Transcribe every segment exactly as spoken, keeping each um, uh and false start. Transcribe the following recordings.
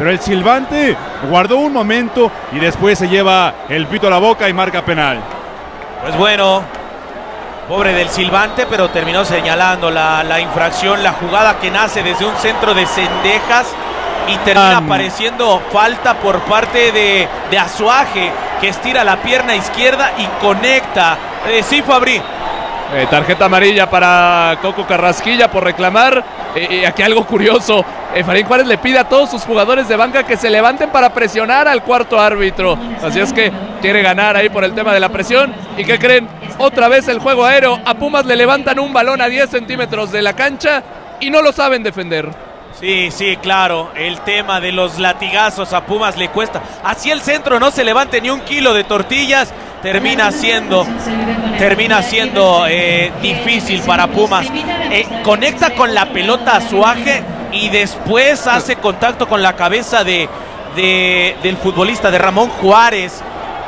pero el silbante guardó un momento y después se lleva el pito a la boca y marca penal. Pues bueno, pobre del silbante, pero terminó señalando la, la infracción, la jugada que nace desde un centro de Cendejas y termina um. apareciendo falta por parte de, de Azuaje, que estira la pierna izquierda y conecta. Eh, sí, Fabri. Eh, tarjeta amarilla para Coco Carrasquilla por reclamar. Eh, aquí algo curioso. Efraín Juárez le pide a todos sus jugadores de banca que se levanten para presionar al cuarto árbitro. Así es que quiere ganar ahí por el tema de la presión. ¿Y qué creen? Otra vez el juego aéreo. A Pumas le levantan un balón a diez centímetros de la cancha y no lo saben defender. Sí, sí, claro. El tema de los latigazos a Pumas le cuesta. Así el centro no se levante ni un kilo de tortillas. Termina siendo, termina siendo eh, difícil para Pumas. Eh, conecta con la pelota Azuaje y después hace contacto con la cabeza de, de del futbolista, de Ramón Juárez.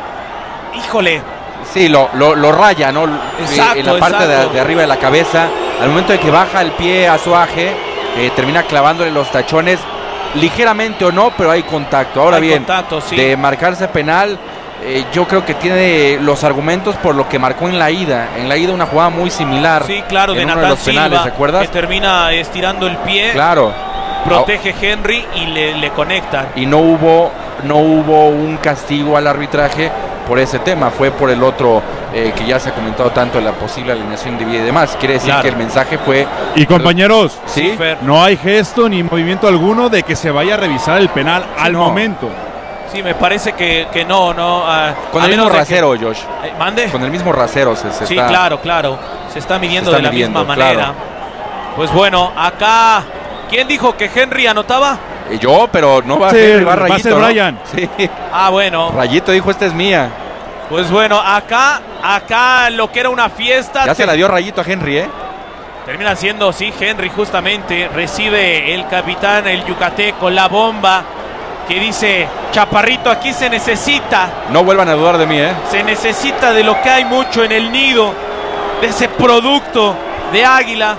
Híjole. Sí, lo, lo, lo raya, ¿no? Exacto, en la parte de, de arriba de la cabeza. Al momento de que baja el pie Azuaje, eh, termina clavándole los tachones, ligeramente o no, pero hay contacto. Ahora hay bien, contacto, sí. De marcarse penal, eh, yo creo que tiene los argumentos por lo que marcó en la ida. En la ida una jugada muy similar. Sí, claro, de Natán Silva, ¿recuerdas? Que termina estirando el pie. Claro. Protege Henry y le, le conecta. Y no hubo, no hubo un castigo al arbitraje por ese tema, fue por el otro eh, que ya se ha comentado tanto, la posible alineación de vida y demás. Quiere decir claro. que el mensaje fue... Y compañeros, ¿sí? No hay gesto ni movimiento alguno de que se vaya a revisar el penal sí, al no. momento. Sí, me parece que, que no, no. Uh, Con el mismo rasero, que... Josh. Eh, ¿Mande? Con el mismo rasero se, se sí, está... claro, claro. Se está midiendo se está de la midiendo, misma manera. Claro. Pues bueno, acá... ¿Quién dijo que Henry anotaba? Eh, yo, pero no va sí, a ser, va, Rayito, va a ser Brian. ¿no? Sí. Ah, bueno. Rayito dijo, esta es mía. Pues bueno, acá, acá lo que era una fiesta. Ya te... se la dio Rayito a Henry, ¿eh? Termina siendo, sí, Henry justamente. Recibe el capitán, el yucateco, la bomba. Que dice, Chaparrito, aquí se necesita. No vuelvan a dudar de mí, ¿eh? Se necesita de lo que hay mucho en el nido. De ese producto de Águila.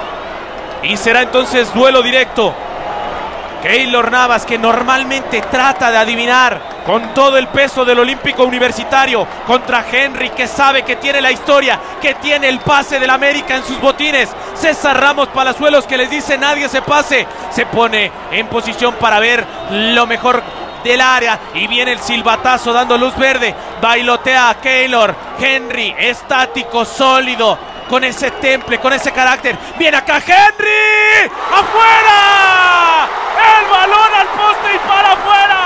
Y será entonces duelo directo. Keylor Navas, que normalmente trata de adivinar con todo el peso del Olímpico Universitario, contra Henry, que sabe que tiene la historia, que tiene el pase del América en sus botines. César Ramos Palazuelos, que les dice nadie se pase, se pone en posición para ver lo mejor del área y viene el silbatazo dando luz verde. Bailotea a Keylor. Henry, estático, sólido, con ese temple, con ese carácter. Viene acá Henry, afuera, el balón al poste y para afuera.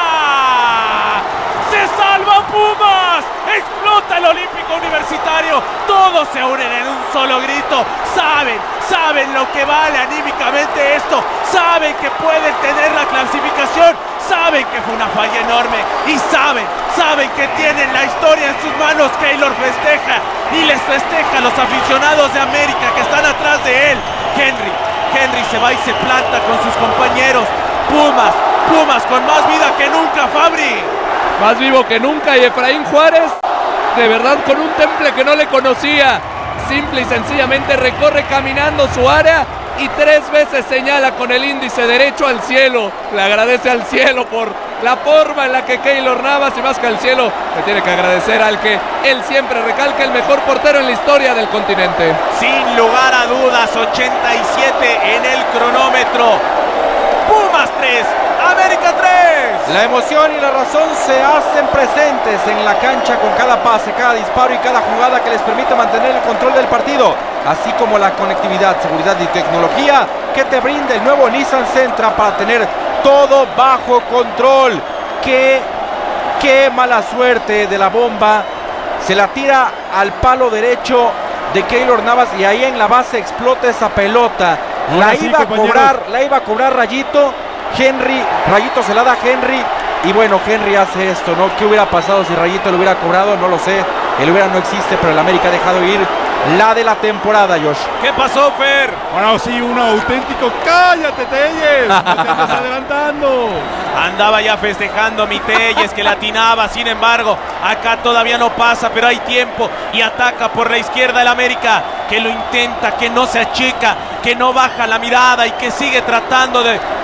Se salva Pumas, explota el Olímpico Universitario. Todos se unen en un solo grito. Saben, saben lo que vale anímicamente esto. Saben que pueden tener la clasificación. Saben que fue una falla enorme y saben, saben que tienen la historia en sus manos. Keylor festeja y les festeja a los aficionados de América que están atrás de él. Henry, Henry se va y se planta con sus compañeros. Pumas, Pumas con más vida que nunca, Fabri. Más vivo que nunca, y Efraín Juárez, de verdad con un temple que no le conocía. Simple y sencillamente recorre caminando su área y tres veces señala con el índice derecho al cielo. Le agradece al cielo por la forma en la que Keylor Navas, y más que al cielo, le tiene que agradecer al que él siempre recalca, el mejor portero en la historia del continente. Sin lugar a dudas, ochenta y siete en el cronómetro. Pumas tres, América tres. La emoción y la razón se hacen presentes en la cancha con cada pase, cada disparo y cada jugada que les permite mantener el control del partido, así como la conectividad, seguridad y tecnología que te brinda el nuevo Nissan Sentra para tener todo bajo control. Qué, qué mala suerte de la bomba. Se la tira al palo derecho de Keylor Navas y ahí en la base explota esa pelota. La iba a cobrar, la iba a cobrar Rayito. Henry, Rayito se la da a Henry. Y bueno, Henry hace esto, ¿no? ¿Qué hubiera pasado si Rayito lo hubiera cobrado? No lo sé. El hubiera no existe, pero el América ha dejado ir la de la temporada, Josh. ¿Qué pasó, Fer? Bueno, sí, un auténtico ¡cállate, Telles! ¡No te andas adelantando! Andaba ya festejando mi Telles, que latinaba. Sin embargo, acá todavía no pasa, pero hay tiempo. Y ataca por la izquierda el América, que lo intenta, que no se achica, que no baja la mirada y que sigue tratando de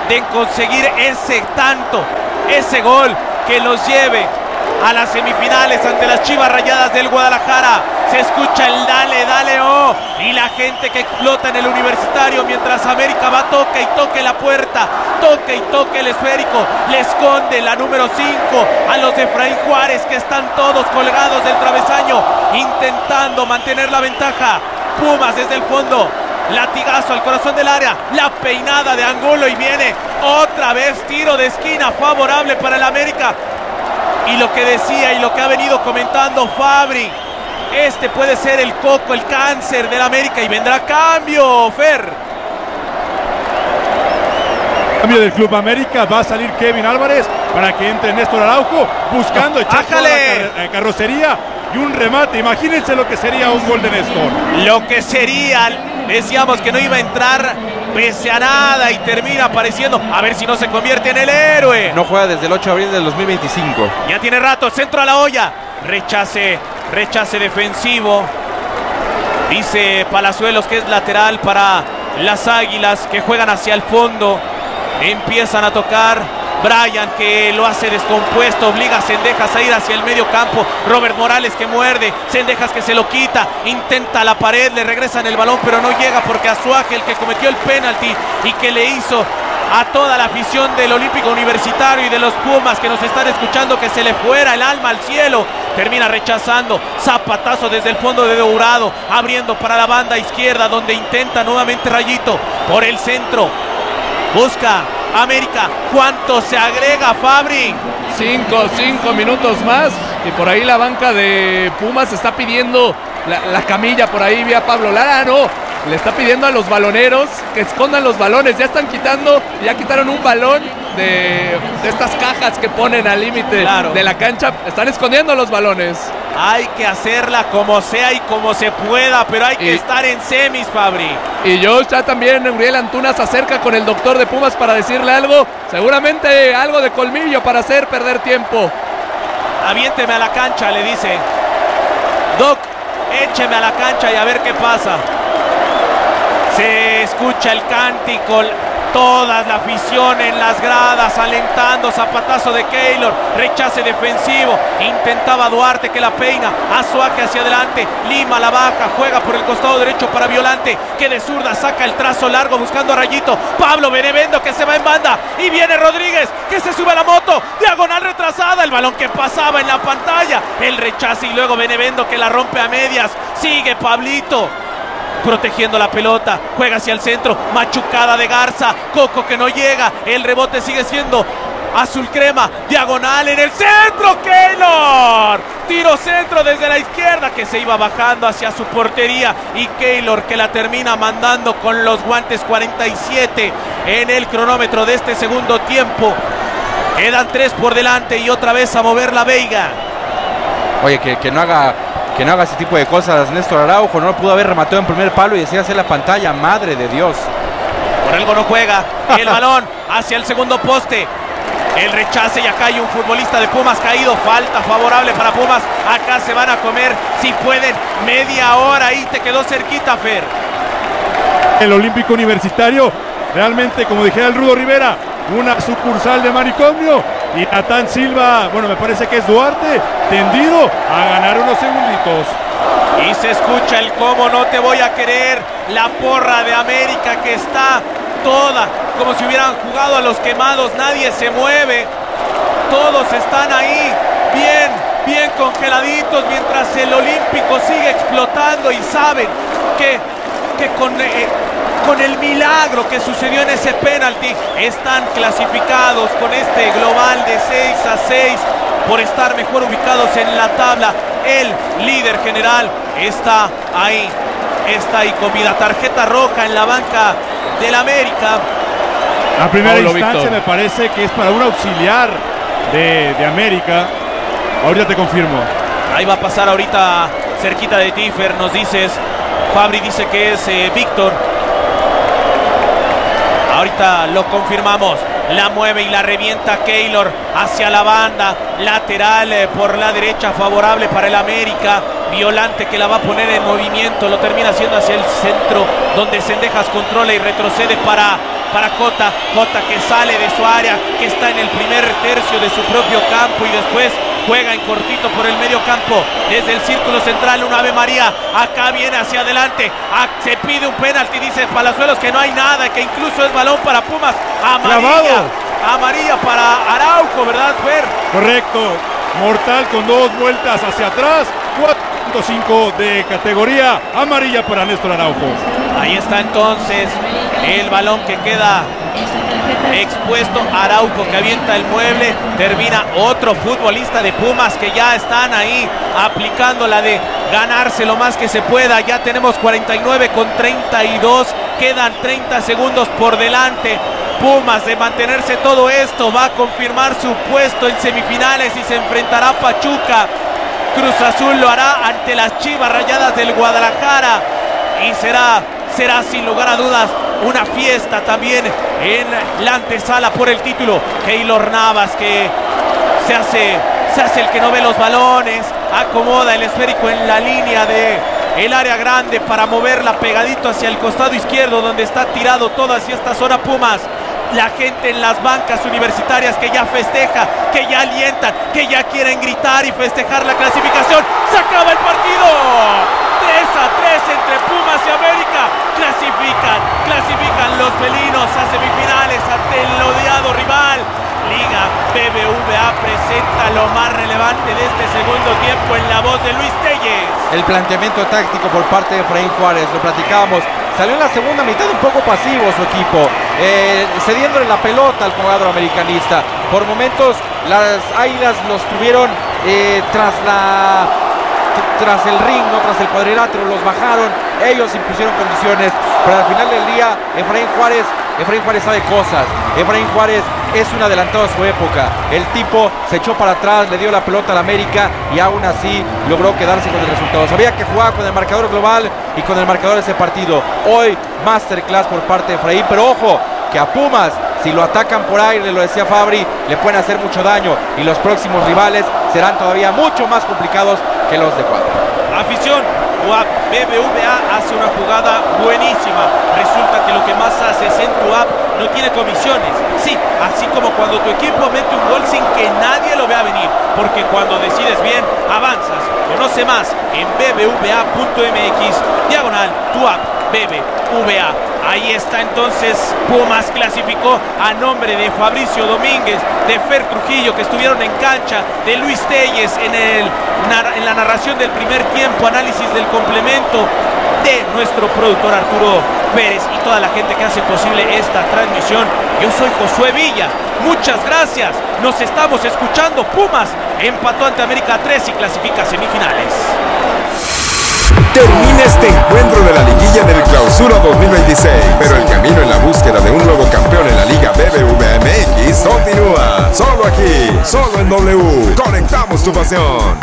de conseguir ese tanto, ese gol que los lleve a las semifinales ante las Chivas Rayadas del Guadalajara. Se escucha el dale, dale, oh, y la gente que explota en el Universitario mientras América va, toca y toque la puerta, toca y toque el esférico, le esconde la número cinco a los de Efraín Juárez, que están todos colgados del travesaño intentando mantener la ventaja. Pumas desde el fondo, latigazo al corazón del área, la peinada de Angulo y viene otra vez tiro de esquina favorable para el América. Y lo que decía y lo que ha venido comentando Fabri, este puede ser el coco, el cáncer del América, y vendrá cambio, Fer. Cambio del Club América, va a salir Kevin Álvarez para que entre Néstor Araujo buscando echar toda la car carrocería y un remate. Imagínense lo que sería un gol de Néstor. Lo que sería, decíamos que no iba a entrar pese a nada y termina apareciendo. A ver si no se convierte en el héroe. No juega desde el ocho de abril del dos mil veinticinco. Ya tiene rato, centro a la olla. Rechace, rechace defensivo. Dice Palazuelos que es lateral para las Águilas, que juegan hacia el fondo. Empiezan a tocar. Brian, que lo hace descompuesto, obliga a Cendejas a ir hacia el medio campo. Robert Morales, que muerde, Cendejas, que se lo quita, intenta la pared, le regresan el balón, pero no llega porque Azuaje, el que cometió el penalti y que le hizo a toda la afición del Olímpico Universitario y de los Pumas que nos están escuchando que se le fuera el alma al cielo, termina rechazando. Zapatazo desde el fondo de Dourado, abriendo para la banda izquierda, donde intenta nuevamente Rayito por el centro. Busca América. ¿Cuánto se agrega, Fabri? Cinco, cinco minutos más. Y por ahí la banca de Pumas está pidiendo la, la camilla. Por ahí vía Pablo Lara. No, le está pidiendo a los baloneros que escondan los balones. Ya están quitando, ya quitaron un balón de, de estas cajas que ponen al límite claro. de la cancha. Están escondiendo los balones. Hay que hacerla como sea y como se pueda, pero hay que y, estar en semis, Fabri. Y yo ya también, Uriel Antuna se acerca con el doctor de Pumas para decirle algo. Seguramente algo de colmillo para hacer perder tiempo. Aviénteme a la cancha, le dice. Doc, écheme a la cancha y a ver qué pasa. Se escucha el cántico, toda la afición en las gradas alentando. Zapatazo de Keylor, rechace defensivo, intentaba Duarte que la peina, Azuaje hacia adelante, Lima la baja, juega por el costado derecho para Violante, que de zurda saca el trazo largo buscando a Rayito. Pablo Benevendo que se va en banda y viene Rodríguez que se sube a la moto, diagonal retrasada, el balón que pasaba en la pantalla, el rechace y luego Benevendo que la rompe a medias. Sigue Pablito protegiendo la pelota, juega hacia el centro, machucada de Garza, Coco que no llega, el rebote sigue siendo azul crema, diagonal en el centro, Keylor, tiro centro desde la izquierda que se iba bajando hacia su portería y Keylor que la termina mandando con los guantes. Cuarenta y siete en el cronómetro de este segundo tiempo, quedan tres por delante y otra vez a mover la Veiga. Oye, que, que no haga Que no haga ese tipo de cosas Néstor Araujo, no lo pudo haber rematado en primer palo y decía hacer la pantalla, madre de Dios. Por algo no juega, y el balón hacia el segundo poste, el rechace y acá hay un futbolista de Pumas caído, falta favorable para Pumas, acá se van a comer, si pueden, media hora, ahí te quedó cerquita, Fer. El Olímpico Universitario, realmente como dijera el Rudo Rivera, una sucursal de manicomio. Y Natán Silva, bueno, me parece que es Duarte, tendido a ganar unos segunditos. Y se escucha el cómo no te voy a querer, la porra de América que está toda como si hubieran jugado a los quemados, nadie se mueve, todos están ahí, bien, bien congeladitos, mientras el Olímpico sigue explotando y saben que, que con... Eh, Con el milagro que sucedió en ese penalti, están clasificados con este global de seis a seis por estar mejor ubicados en la tabla. El líder general está ahí, está ahí con vida. Tarjeta roja en la banca del América. La primera Paulo instancia Víctor. me parece que es para un auxiliar de, de América. Ahorita te confirmo. Ahí va a pasar ahorita cerquita de Tiffer, nos dices. Fabri dice que es eh, Víctor. Ahorita lo confirmamos. La mueve y la revienta Keylor hacia la banda. Lateral eh, por la derecha favorable para el América. Violante que la va a poner en movimiento. Lo termina haciendo hacia el centro donde Cendejas controla y retrocede para para Cota. Cota que sale de su área, que está en el primer tercio de su propio campo y después juega en cortito por el medio campo. Desde el círculo central, un Ave María. Acá viene hacia adelante. Ah, se pide un penalti, dice Palazuelos que no hay nada, que incluso es balón para Pumas. Amarilla. Amarilla para Araujo, ¿verdad, Fer? Correcto. Mortal con dos vueltas hacia atrás. cuatro punto cinco de categoría. Amarilla para Néstor Araujo. Ahí está entonces el balón que queda expuesto. Araujo que avienta el mueble. Termina otro futbolista de Pumas que ya están ahí aplicando la de ganarse lo más que se pueda. Ya tenemos cuarenta y nueve con treinta y dos. Quedan treinta segundos por delante. Pumas, de mantenerse todo esto, va a confirmar su puesto en semifinales y se enfrentará a Pachuca. Cruz Azul lo hará ante las Chivas Rayadas del Guadalajara y será, será sin lugar a dudas una fiesta también en la antesala por el título. Keylor Navas que se hace, se hace el que no ve los balones, acomoda el esférico en la línea de el área grande para moverla pegadito hacia el costado izquierdo donde está tirado todo hacia esta zona Pumas. La gente en las bancas universitarias que ya festeja, que ya alientan, que ya quieren gritar y festejar la clasificación. ¡Se acaba el partido! tres a tres entre Pumas y América. Clasifican, clasifican los felinos a semifinales ante el odiado rival. Liga B B V A presenta lo más relevante de este segundo tiempo en la voz de Luis Telles. El planteamiento táctico por parte de Efraín Juárez, lo platicábamos. Salió en la segunda mitad un poco pasivo su equipo, eh, cediéndole la pelota al jugador americanista. Por momentos las Águilas los tuvieron eh, tras la tras el ring, ¿no? Tras el cuadrilátero, los bajaron, ellos impusieron condiciones, pero al final del día Efraín Juárez, Efraín Juárez sabe cosas. Efraín Juárez es un adelantado a su época. El tipo se echó para atrás, le dio la pelota al América y aún así logró quedarse con el resultado. Sabía que jugaba con el marcador global y con el marcador de ese partido. Hoy masterclass por parte de Efraín, pero ojo, que a Pumas, si lo atacan por aire, lo decía Fabri, le pueden hacer mucho daño y los próximos rivales serán todavía mucho más complicados que los de Cuadra. Afición, U A P B B V A hace una jugada buenísima. Resulta que lo que más hace es en tu app no tiene comisiones. Sí, así como cuando tu equipo mete un gol sin que nadie lo vea venir. Porque cuando decides bien, avanzas. Conoce más en b b v a punto m x diagonal tu app B B V A. Ahí está entonces, Pumas clasificó a nombre de Fabricio Domínguez, de Fer Trujillo, que estuvieron en cancha, de Luis Telles en, el, en la narración del primer tiempo, análisis del complemento, de nuestro productor Arturo Pérez y toda la gente que hace posible esta transmisión. Yo soy Josué Villa, muchas gracias, nos estamos escuchando. Pumas empató ante América tres y clasifica a semifinales. Termina este encuentro de la liguilla del Clausura dos mil veintiséis, pero el camino en la búsqueda de un nuevo campeón en la Liga B B V A M X continúa. Solo aquí, solo en W. Conectamos tu pasión.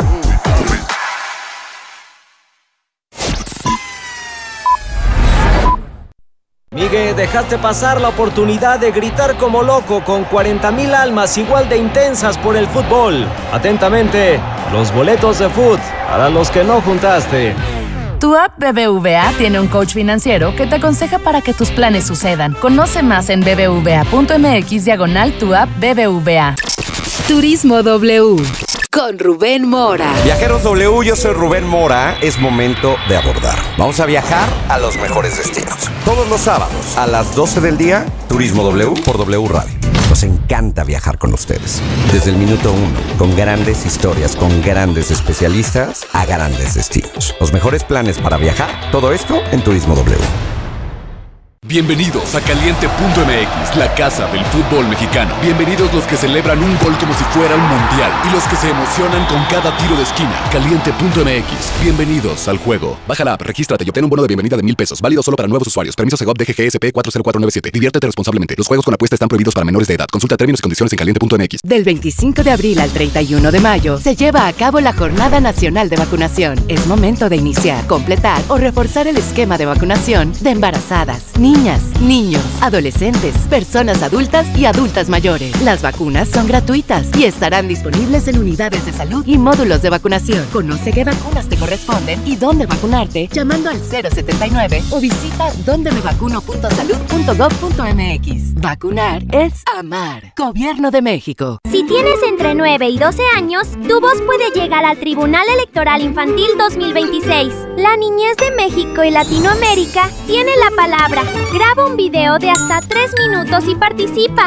Miguel, dejaste pasar la oportunidad de gritar como loco con cuarenta mil almas igual de intensas por el fútbol. Atentamente, los boletos de fútbol para los que no juntaste. Tu app B B V A tiene un coach financiero que te aconseja para que tus planes sucedan. Conoce más en b b v a punto m x diagonal tu app B B V A. Turismo W con Rubén Mora. Viajeros W, yo soy Rubén Mora. Es momento de abordar. Vamos a viajar a los mejores destinos. Todos los sábados a las doce del día, Turismo W por W Radio. Nos encanta viajar con ustedes. Desde el minuto uno, con grandes historias, con grandes especialistas, a grandes destinos. Los mejores planes para viajar, todo esto en Turismo W. Bienvenidos a Caliente punto m x, la casa del fútbol mexicano. Bienvenidos los que celebran un gol como si fuera un mundial y los que se emocionan con cada tiro de esquina. Caliente punto m x, bienvenidos al juego. Baja la app, regístrate y obtén un bono de bienvenida de mil pesos, válido solo para nuevos usuarios. Permiso Segov D G G S P cuatro cero cuatro nueve siete. Diviértete responsablemente. Los juegos con apuesta están prohibidos para menores de edad. Consulta términos y condiciones en Caliente punto m x. Del veinticinco de abril al treinta y uno de mayo se lleva a cabo la Jornada Nacional de Vacunación. Es momento de iniciar, completar o reforzar el esquema de vacunación de embarazadas, niños niñas, niños, adolescentes, personas adultas y adultas mayores. Las vacunas son gratuitas y estarán disponibles en unidades de salud y módulos de vacunación. Conoce qué vacunas te corresponden y dónde vacunarte llamando al cero setenta y nueve o visita donde me vacuno punto salud punto gov punto m x. Vacunar es amar. Gobierno de México. Si tienes entre nueve y doce años, tu voz puede llegar al Tribunal Electoral Infantil dos mil veintiséis. La niñez de México y Latinoamérica tiene la palabra. Graba un video de hasta tres minutos y participa.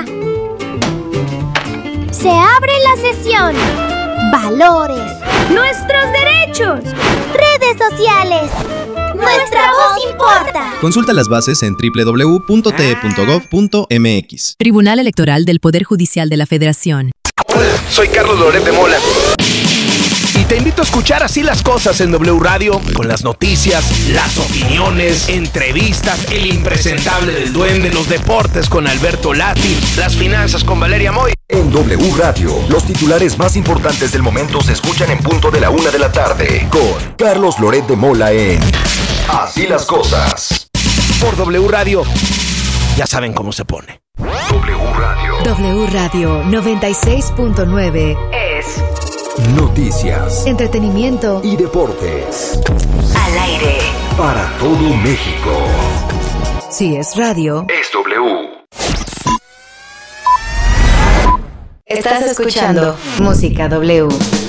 Se abre la sesión. Valores. Nuestros derechos. Redes sociales. Nuestra voz importa. Consulta las bases en doble u doble u doble u punto t e punto gov punto m x. Tribunal Electoral del Poder Judicial de la Federación. Hola, soy Carlos Loret de Mola. Y te invito a escuchar Así las Cosas en W Radio, con las noticias, las opiniones, entrevistas, el impresentable del duende, los deportes con Alberto Lati, las finanzas con Valeria Moy. En W Radio, los titulares más importantes del momento se escuchan en punto de la una de la tarde, con Carlos Loret de Mola en Así las Cosas. Por W Radio, ya saben cómo se pone. W Radio. W Radio noventa y seis punto nueve es noticias, entretenimiento y deportes. Al aire. Para todo México. Si es radio, es W. Estás escuchando Música W.